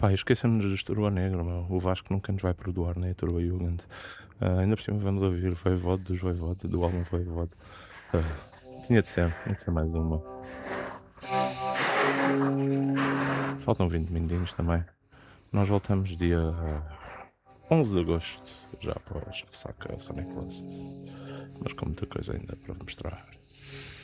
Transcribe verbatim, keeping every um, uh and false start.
Pá, esquecemos dos Turbo Negro, meu. O Vasco nunca nos vai perdoar, nem a Turbo Jugend. Ah, ainda por cima vamos ouvir o Voivode dos Voivode, do álbum Voivode. Ah, tinha de ser, tinha de ser mais uma. Faltam vinte minutinhos também. Nós voltamos dia ah, onze de agosto, já após Ressaca Sonic Blast. Mas com muita coisa ainda para mostrar.